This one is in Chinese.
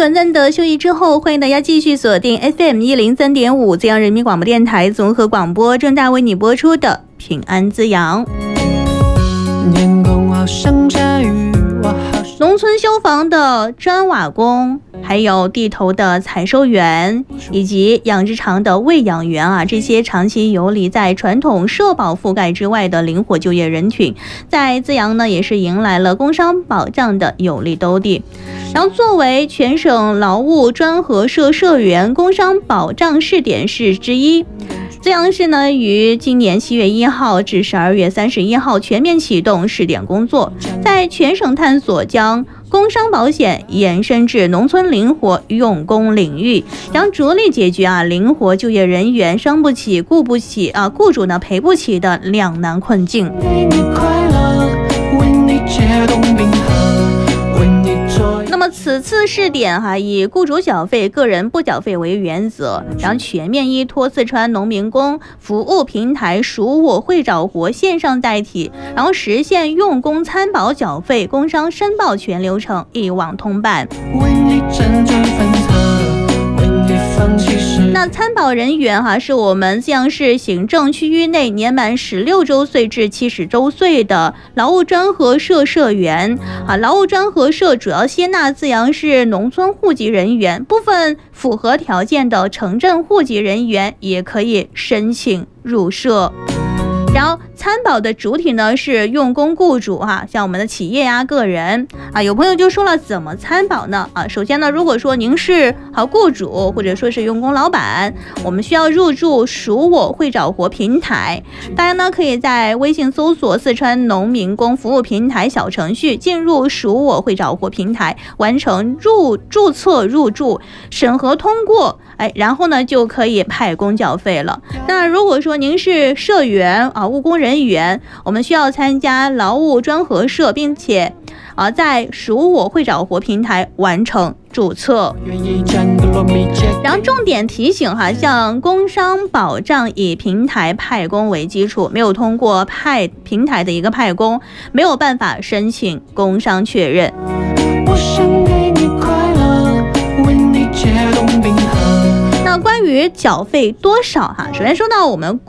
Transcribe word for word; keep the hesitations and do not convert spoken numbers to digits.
短暂的休息之后，欢迎大家继续锁定 F M 一零三点五资阳人民广播电台综合广播，正在为你播出的平安滋阳。 天空好像下雨，我好像农村修房的砖瓦工，还有地头的采收员，以及养殖场的喂养员啊，这些长期游离在传统社保覆盖之外的灵活就业人群，在资阳呢也是迎来了工伤保障的有力兜底。然后，作为全省劳务专合社社员工伤保障试点市之一，资阳市呢于今年七月一号至十二月三十一号全面启动试点工作，在全省探索将工伤保险延伸至农村灵活用工领域，将着力解决啊灵活就业人员伤不起、雇不起啊雇主呢赔不起的两难困境。 为你快乐，为你解冻冰河，为你做。 那么此次试点哈、啊，以雇主缴费、个人不缴费为原则，然后全面依托四川农民工服务平台属我会找活线上载体，然后实现用工参保缴费、工伤申报全流程一网通办。 为你辗转反侧，为你放弃时。 那参保人员哈、啊，是我们资阳市行政区域内年满十六周岁至七十周岁的劳务专合社社员啊。劳务专合社主要接纳资阳市农村户籍人员，部分符合条件的城镇户籍人员也可以申请入社。然后参保的主体呢是用工雇主哈、啊，像我们的企业呀、啊、个人啊，有朋友就说了怎么参保呢？啊，首先呢，如果说您是好雇主或者说是用工老板，我们需要入驻属我会找活平台，大家呢可以在微信搜索四川农民工服务平台小程序，进入属我会找活平台，完成入注册入驻，审核通过，哎，然后呢就可以派工缴费了。那如果说您是社员啊，务工人员，我们需要参加劳务专合社，并且啊在属我会找活平台完成注册。然后重点提醒哈，像工伤保障以平台派工为基础，没有通过派平台的一个派工，没有办法申请工伤确认。 我想给你快乐，为你解冻冰河。 那关于缴费多少哈，首先说到我们